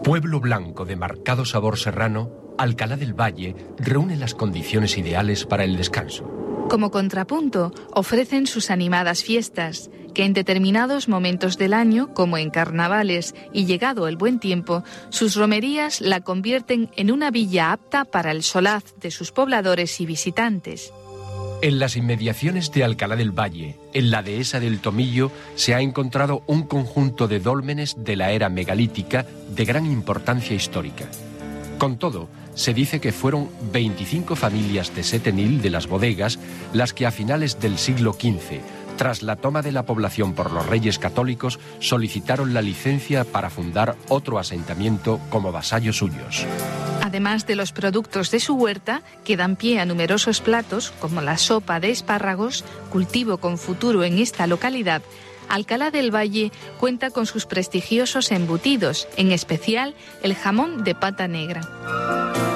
Pueblo blanco de marcado sabor serrano, Alcalá del Valle reúne las condiciones ideales para el descanso. Como contrapunto, ofrecen sus animadas fiestas, que en determinados momentos del año, como en carnavales y llegado el buen tiempo, sus romerías la convierten en una villa apta para el solaz de sus pobladores y visitantes. En las inmediaciones de Alcalá del Valle, en la dehesa del Tomillo, se ha encontrado un conjunto de dólmenes de la era megalítica de gran importancia histórica. Con todo, se dice que fueron 25 familias de Setenil de las bodegas las que a finales del siglo XV, tras la toma de la población por los reyes católicos, solicitaron la licencia para fundar otro asentamiento como vasallos suyos. Además de los productos de su huerta, que dan pie a numerosos platos, como la sopa de espárragos, cultivo con futuro en esta localidad, Alcalá del Valle cuenta con sus prestigiosos embutidos, en especial el jamón de pata negra.